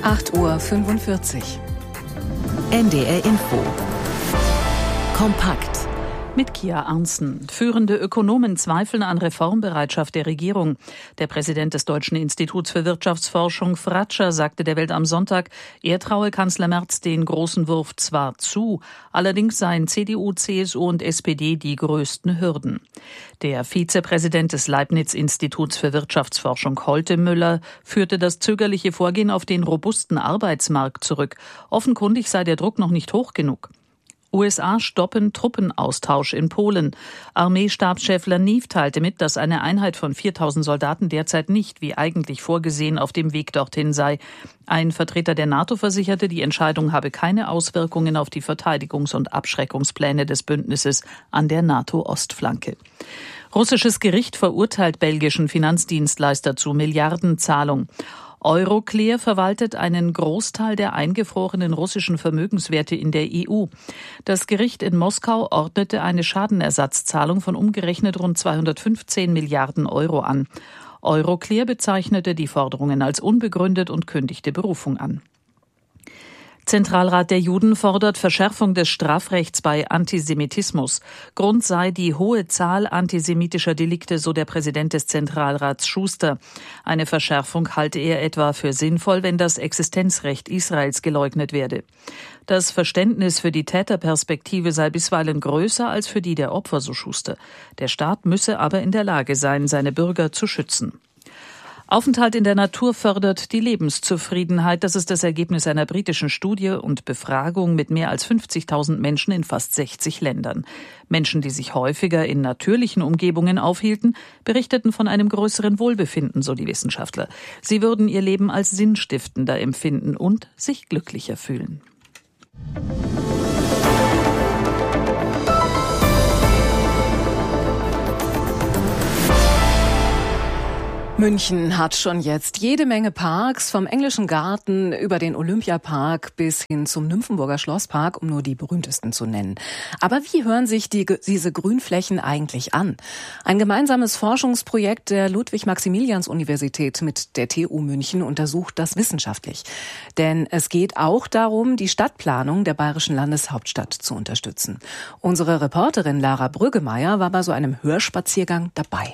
8:45 Uhr. NDR Info. Kompakt. Mit Kia Arntzen. Führende Ökonomen zweifeln an Reformbereitschaft der Regierung. Der Präsident des Deutschen Instituts für Wirtschaftsforschung, Fratscher, sagte der Welt am Sonntag, er traue Kanzler Merz den großen Wurf zwar zu, allerdings seien CDU, CSU und SPD die größten Hürden. Der Vizepräsident des Leibniz-Instituts für Wirtschaftsforschung, Holte Müller, führte das zögerliche Vorgehen auf den robusten Arbeitsmarkt zurück. Offenkundig sei der Druck noch nicht hoch genug. USA stoppen Truppenaustausch in Polen. Armeestabschef Laniw teilte mit, dass eine Einheit von 4.000 Soldaten derzeit nicht, wie eigentlich vorgesehen, auf dem Weg dorthin sei. Ein Vertreter der NATO versicherte, die Entscheidung habe keine Auswirkungen auf die Verteidigungs- und Abschreckungspläne des Bündnisses an der NATO-Ostflanke. Russisches Gericht verurteilt belgischen Finanzdienstleister zu Milliardenzahlung. Euroclear verwaltet einen Großteil der eingefrorenen russischen Vermögenswerte in der EU. Das Gericht in Moskau ordnete eine Schadenersatzzahlung von umgerechnet rund 215 Milliarden Euro an. Euroclear bezeichnete die Forderungen als unbegründet und kündigte Berufung an. Zentralrat der Juden fordert Verschärfung des Strafrechts bei Antisemitismus. Grund sei die hohe Zahl antisemitischer Delikte, so der Präsident des Zentralrats Schuster. Eine Verschärfung halte er etwa für sinnvoll, wenn das Existenzrecht Israels geleugnet werde. Das Verständnis für die Täterperspektive sei bisweilen größer als für die der Opfer, so Schuster. Der Staat müsse aber in der Lage sein, seine Bürger zu schützen. Aufenthalt in der Natur fördert die Lebenszufriedenheit. Das ist das Ergebnis einer britischen Studie und Befragung mit mehr als 50.000 Menschen in fast 60 Ländern. Menschen, die sich häufiger in natürlichen Umgebungen aufhielten, berichteten von einem größeren Wohlbefinden, so die Wissenschaftler. Sie würden ihr Leben als sinnstiftender empfinden und sich glücklicher fühlen. München hat schon jetzt jede Menge Parks, vom Englischen Garten über den Olympiapark bis hin zum Nymphenburger Schlosspark, um nur die berühmtesten zu nennen. Aber wie hören sich diese Grünflächen eigentlich an? Ein gemeinsames Forschungsprojekt der Ludwig-Maximilians-Universität mit der TU München untersucht das wissenschaftlich. Denn es geht auch darum, die Stadtplanung der bayerischen Landeshauptstadt zu unterstützen. Unsere Reporterin Lara Brüggemeier war bei so einem Hörspaziergang dabei.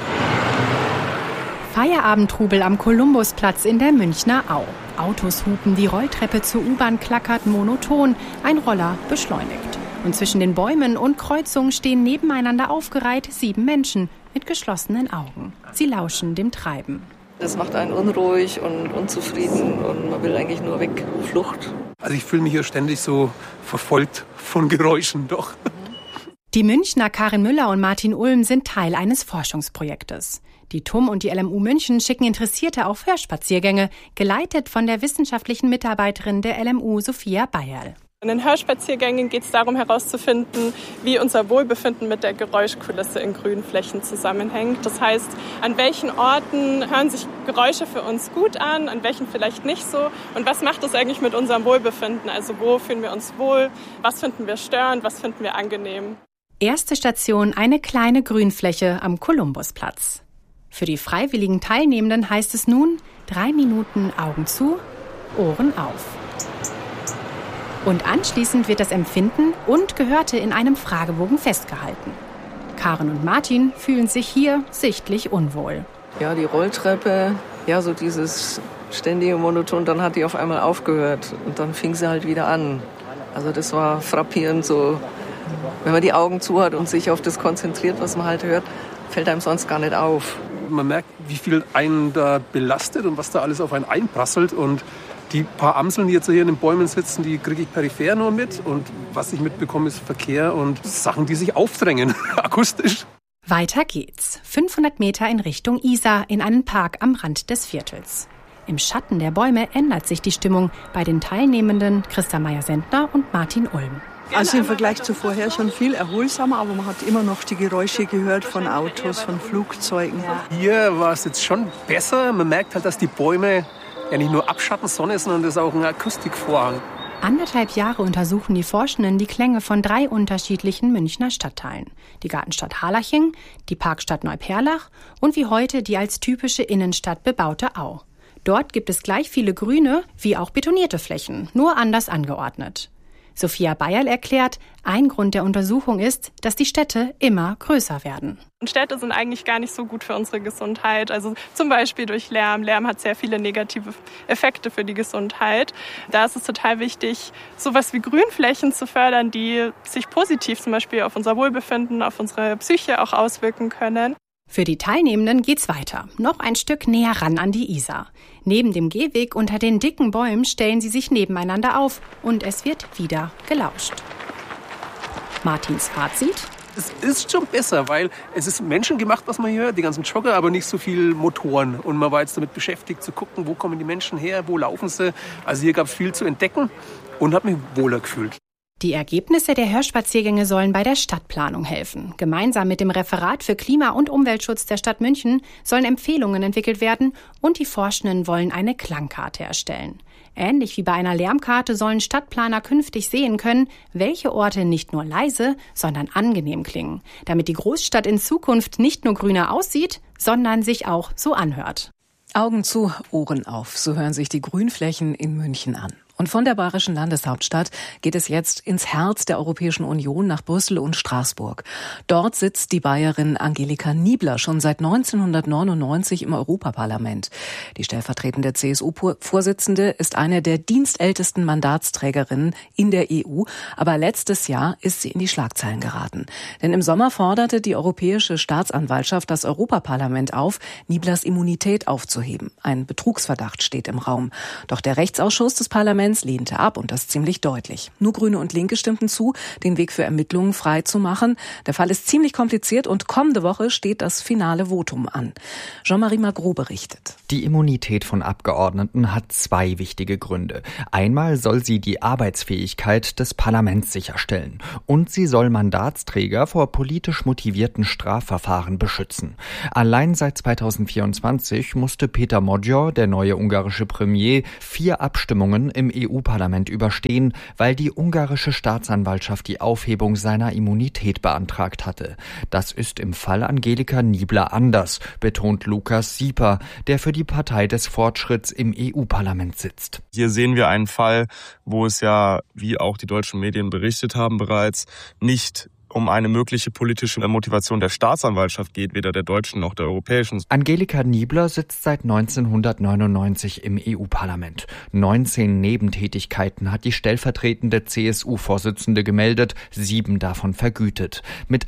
Feierabendtrubel am Kolumbusplatz in der Münchner Au. Autos hupen, die Rolltreppe zur U-Bahn klackert monoton, ein Roller beschleunigt. Und zwischen den Bäumen und Kreuzungen stehen nebeneinander aufgereiht 7 Menschen mit geschlossenen Augen. Sie lauschen dem Treiben. Das macht einen unruhig und unzufrieden und man will eigentlich nur weg, Flucht. Also ich fühle mich hier ständig so verfolgt von Geräuschen, doch. Die Münchner Karin Müller und Martin Ulm sind Teil eines Forschungsprojektes. Die TUM und die LMU München schicken Interessierte auf Hörspaziergänge, geleitet von der wissenschaftlichen Mitarbeiterin der LMU Sophia Bayerl. In den Hörspaziergängen geht es darum herauszufinden, wie unser Wohlbefinden mit der Geräuschkulisse in Grünflächen zusammenhängt. Das heißt, an welchen Orten hören sich Geräusche für uns gut an welchen vielleicht nicht so. Und was macht das eigentlich mit unserem Wohlbefinden? Also wo fühlen wir uns wohl, was finden wir störend, was finden wir angenehm? Erste Station, eine kleine Grünfläche am Kolumbusplatz. Für die freiwilligen Teilnehmenden heißt es nun 3 Minuten Augen zu, Ohren auf. Und anschließend wird das Empfinden und Gehörte in einem Fragebogen festgehalten. Karin und Martin fühlen sich hier sichtlich unwohl. Ja, die Rolltreppe, ja, so dieses ständige Monoton, dann hat die auf einmal aufgehört und dann fing sie halt wieder an. Also das war frappierend so, wenn man die Augen zu hat und sich auf das konzentriert, was man halt hört, fällt einem sonst gar nicht auf. Man merkt, wie viel einen da belastet und was da alles auf einen einprasselt. Und die paar Amseln, die jetzt hier in den Bäumen sitzen, die kriege ich peripher nur mit. Und was ich mitbekomme, ist Verkehr und Sachen, die sich aufdrängen, akustisch. Weiter geht's. 500 Meter in Richtung Isar, in einen Park am Rand des Viertels. Im Schatten der Bäume ändert sich die Stimmung bei den Teilnehmenden Christa Meyer-Sendner und Martin Ulm. Also im Vergleich zu vorher schon viel erholsamer, aber man hat immer noch die Geräusche gehört von Autos, von Flugzeugen. Hier war es jetzt schon besser. Man merkt halt, dass die Bäume ja nicht nur abschatten Sonne, sondern das ist auch ein Akustikvorhang. 1,5 Jahre untersuchen die Forschenden die Klänge von 3 unterschiedlichen Münchner Stadtteilen. Die Gartenstadt Harlaching, die Parkstadt Neuperlach und wie heute die als typische Innenstadt bebaute Au. Dort gibt es gleich viele grüne wie auch betonierte Flächen, nur anders angeordnet. Sophia Bayerl erklärt, ein Grund der Untersuchung ist, dass die Städte immer größer werden. Und Städte sind eigentlich gar nicht so gut für unsere Gesundheit. Also zum Beispiel durch Lärm. Lärm hat sehr viele negative Effekte für die Gesundheit. Da ist es total wichtig, sowas wie Grünflächen zu fördern, die sich positiv zum Beispiel auf unser Wohlbefinden, auf unsere Psyche auch auswirken können. Für die Teilnehmenden geht's weiter, noch ein Stück näher ran an die Isar. Neben dem Gehweg unter den dicken Bäumen stellen sie sich nebeneinander auf und es wird wieder gelauscht. Martins Fazit? Es ist schon besser, weil es ist menschengemacht, was man hier hört, die ganzen Jogger, aber nicht so viel Motoren. Und man war jetzt damit beschäftigt zu gucken, wo kommen die Menschen her, wo laufen sie. Also hier gab es viel zu entdecken und habe mich wohler gefühlt. Die Ergebnisse der Hörspaziergänge sollen bei der Stadtplanung helfen. Gemeinsam mit dem Referat für Klima- und Umweltschutz der Stadt München sollen Empfehlungen entwickelt werden und die Forschenden wollen eine Klangkarte erstellen. Ähnlich wie bei einer Lärmkarte sollen Stadtplaner künftig sehen können, welche Orte nicht nur leise, sondern angenehm klingen, damit die Großstadt in Zukunft nicht nur grüner aussieht, sondern sich auch so anhört. Augen zu, Ohren auf, so hören sich die Grünflächen in München an. Und von der bayerischen Landeshauptstadt geht es jetzt ins Herz der Europäischen Union nach Brüssel und Straßburg. Dort sitzt die Bayerin Angelika Niebler schon seit 1999 im Europaparlament. Die stellvertretende CSU-Vorsitzende ist eine der dienstältesten Mandatsträgerinnen in der EU, aber letztes Jahr ist sie in die Schlagzeilen geraten. Denn im Sommer forderte die Europäische Staatsanwaltschaft das Europaparlament auf, Nieblers Immunität aufzuheben. Ein Betrugsverdacht steht im Raum. Doch der Rechtsausschuss des Parlaments lehnte ab und das ziemlich deutlich. Nur Grüne und Linke stimmten zu, den Weg für Ermittlungen frei zu machen. Der Fall ist ziemlich kompliziert und kommende Woche steht das finale Votum an. Jean-Marie Magro berichtet. Die Immunität von Abgeordneten hat zwei wichtige Gründe. Einmal soll sie die Arbeitsfähigkeit des Parlaments sicherstellen und sie soll Mandatsträger vor politisch motivierten Strafverfahren beschützen. Allein seit 2024 musste Peter Magyar, der neue ungarische Premier, 4 Abstimmungen im EU-Parlament überstehen, weil die ungarische Staatsanwaltschaft die Aufhebung seiner Immunität beantragt hatte. Das ist im Fall Angelika Niebler anders, betont Lukas Sieper, der für die Partei des Fortschritts im EU-Parlament sitzt. Hier sehen wir einen Fall, wo es ja, wie auch die deutschen Medien berichtet haben bereits, nicht um eine mögliche politische Motivation der Staatsanwaltschaft geht, weder der deutschen noch der europäischen. Angelika Niebler sitzt seit 1999 im EU-Parlament. 19 Nebentätigkeiten hat die stellvertretende CSU-Vorsitzende gemeldet, 7 davon vergütet. Mit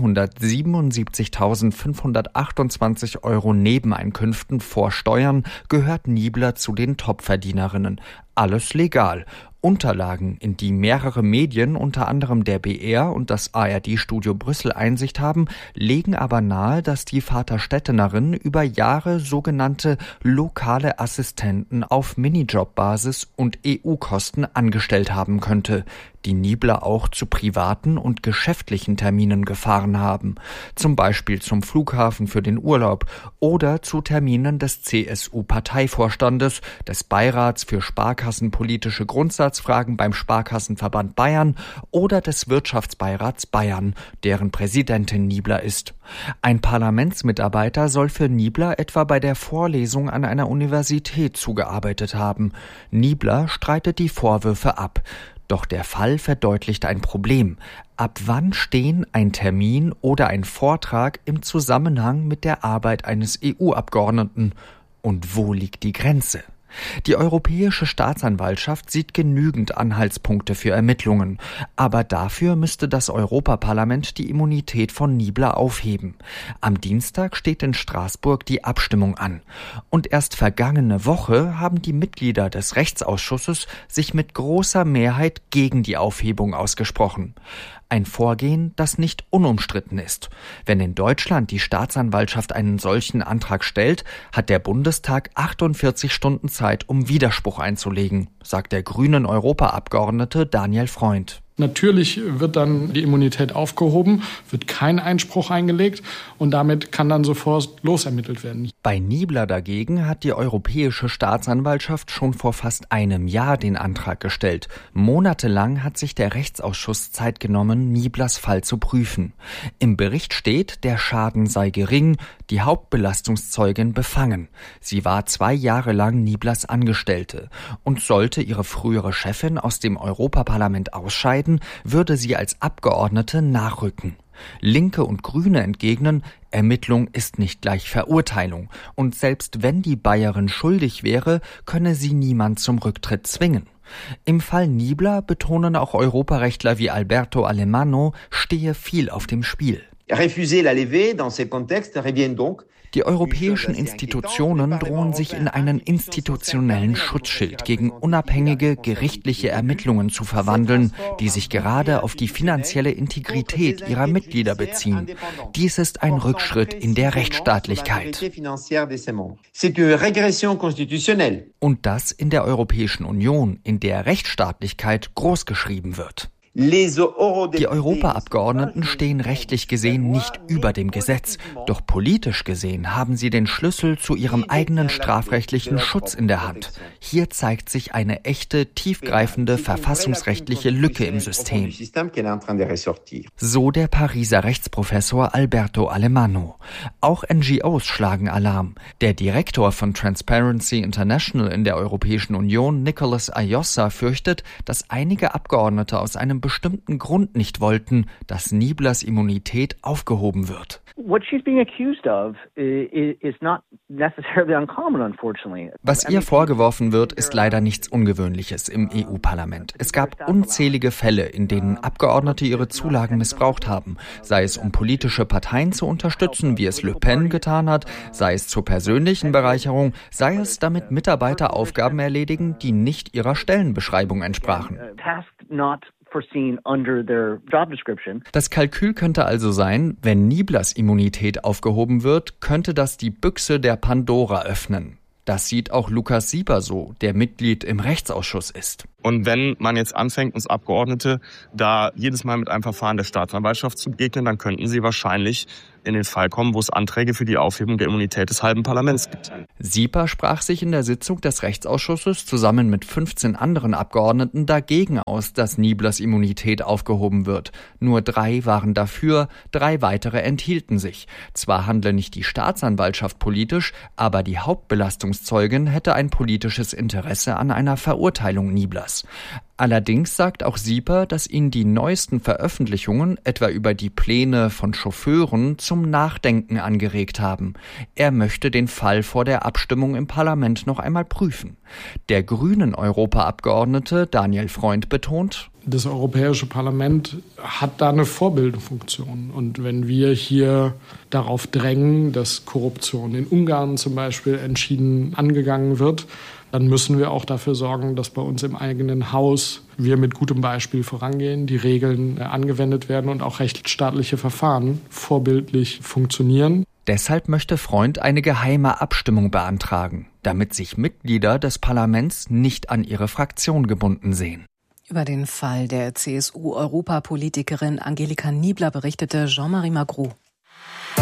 177.528 € Nebeneinkünften vor Steuern gehört Niebler zu den Topverdienerinnen. Alles legal. Unterlagen, in die mehrere Medien, unter anderem der BR und das ARD-Studio Brüssel Einsicht haben, legen aber nahe, dass die Vaterstädtenerin über Jahre sogenannte lokale Assistenten auf Minijob-Basis und EU-Kosten angestellt haben könnte, die Niebler auch zu privaten und geschäftlichen Terminen gefahren haben, zum Beispiel zum Flughafen für den Urlaub oder zu Terminen des CSU-Parteivorstandes, des Beirats für sparkassenpolitische Grundsatzfragen beim Sparkassenverband Bayern oder des Wirtschaftsbeirats Bayern, deren Präsidentin Niebler ist. Ein Parlamentsmitarbeiter soll für Niebler etwa bei der Vorlesung an einer Universität zugearbeitet haben. Niebler streitet die Vorwürfe ab. Doch der Fall verdeutlicht ein Problem. Ab wann stehen ein Termin oder ein Vortrag im Zusammenhang mit der Arbeit eines EU-Abgeordneten? Und wo liegt die Grenze? Die Europäische Staatsanwaltschaft sieht genügend Anhaltspunkte für Ermittlungen. Aber dafür müsste das Europaparlament die Immunität von Niebler aufheben. Am Dienstag steht in Straßburg die Abstimmung an. Und erst vergangene Woche haben die Mitglieder des Rechtsausschusses sich mit großer Mehrheit gegen die Aufhebung ausgesprochen. Ein Vorgehen, das nicht unumstritten ist. Wenn in Deutschland die Staatsanwaltschaft einen solchen Antrag stellt, hat der Bundestag 48 Stunden Zeit, um Widerspruch einzulegen, sagt der grünen Europaabgeordnete Daniel Freund. Natürlich wird dann die Immunität aufgehoben, wird kein Einspruch eingelegt und damit kann dann sofort losermittelt werden. Bei Niebler dagegen hat die Europäische Staatsanwaltschaft schon vor fast einem Jahr den Antrag gestellt. Monatelang hat sich der Rechtsausschuss Zeit genommen, Nieblers Fall zu prüfen. Im Bericht steht, der Schaden sei gering, die Hauptbelastungszeugin befangen. Sie war 2 Jahre lang Nieblers Angestellte und sollte ihre frühere Chefin aus dem Europaparlament ausscheiden, würde sie als Abgeordnete nachrücken. Linke und Grüne entgegnen, Ermittlung ist nicht gleich Verurteilung. Und selbst wenn die Bayerin schuldig wäre, könne sie niemand zum Rücktritt zwingen. Im Fall Niebler betonen auch Europarechtler wie Alberto Alemanno, stehe viel auf dem Spiel. Die europäischen Institutionen drohen sich in einen institutionellen Schutzschild gegen unabhängige gerichtliche Ermittlungen zu verwandeln, die sich gerade auf die finanzielle Integrität ihrer Mitglieder beziehen. Dies ist ein Rückschritt in der Rechtsstaatlichkeit. Und das in der Europäischen Union, in der Rechtsstaatlichkeit großgeschrieben wird. Die Europaabgeordneten stehen rechtlich gesehen nicht über dem Gesetz, doch politisch gesehen haben sie den Schlüssel zu ihrem eigenen strafrechtlichen Schutz in der Hand. Hier zeigt sich eine echte, tiefgreifende verfassungsrechtliche Lücke im System. So der Pariser Rechtsprofessor Alberto Alemanno. Auch NGOs schlagen Alarm. Der Direktor von Transparency International in der Europäischen Union, Nicolas Ayossa, fürchtet, dass einige Abgeordnete aus einem bestimmten Grund nicht wollten, dass Nieblers Immunität aufgehoben wird. Was ihr vorgeworfen wird, ist leider nichts Ungewöhnliches im EU-Parlament. Es gab unzählige Fälle, in denen Abgeordnete ihre Zulagen missbraucht haben, sei es um politische Parteien zu unterstützen, wie es Le Pen getan hat, sei es zur persönlichen Bereicherung, sei es damit Mitarbeiter Aufgaben erledigen, die nicht ihrer Stellenbeschreibung entsprachen. Das Kalkül könnte also sein, wenn Nieblers Immunität aufgehoben wird, könnte das die Büchse der Pandora öffnen. Das sieht auch Lukas Sieber so, der Mitglied im Rechtsausschuss ist. Und wenn man jetzt anfängt, uns Abgeordnete da jedes Mal mit einem Verfahren der Staatsanwaltschaft zu begegnen, dann könnten sie wahrscheinlich in den Fall kommen, wo es Anträge für die Aufhebung der Immunität des halben Parlaments gibt. Sieper sprach sich in der Sitzung des Rechtsausschusses zusammen mit 15 anderen Abgeordneten dagegen aus, dass Nieblers Immunität aufgehoben wird. Nur 3 waren dafür, 3 weitere enthielten sich. Zwar handle nicht die Staatsanwaltschaft politisch, aber die Hauptbelastungszeugin hätte ein politisches Interesse an einer Verurteilung Nieblers. Allerdings sagt auch Sieper, dass ihn die neuesten Veröffentlichungen, etwa über die Pläne von Chauffeuren, zum Nachdenken angeregt haben. Er möchte den Fall vor der Abstimmung im Parlament noch einmal prüfen. Der grünen Europaabgeordnete Daniel Freund betont: Das Europäische Parlament hat da eine Vorbildfunktion. Und wenn wir hier darauf drängen, dass Korruption in Ungarn zum Beispiel entschieden angegangen wird, dann müssen wir auch dafür sorgen, dass bei uns im eigenen Haus wir mit gutem Beispiel vorangehen, die Regeln angewendet werden und auch rechtsstaatliche Verfahren vorbildlich funktionieren. Deshalb möchte Freund eine geheime Abstimmung beantragen, damit sich Mitglieder des Parlaments nicht an ihre Fraktion gebunden sehen. Über den Fall der CSU-Europapolitikerin Angelika Niebler berichtete Jean-Marie Magro.